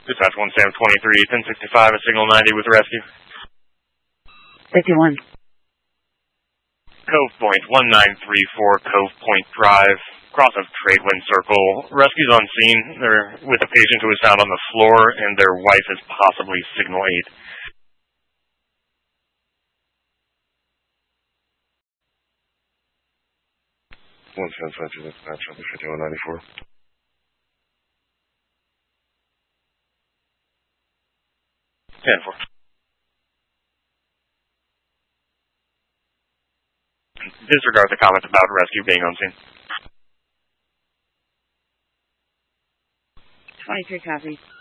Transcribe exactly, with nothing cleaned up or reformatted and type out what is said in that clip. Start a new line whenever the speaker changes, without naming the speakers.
Dispatch one Sam twenty-three, ten sixty-five, a signal ninety with rescue.
fifty-one.
Cove Point, one nine three four Cove Point Drive, cross of Tradewind Circle. Rescue's on scene. They're with a patient who was found on the floor, and their wife is possibly signal eight.
one ten five two dispatch, I'll be fifty-one ninety-four.
ten four. Disregard the comment about rescue being on scene.
twenty-three copies.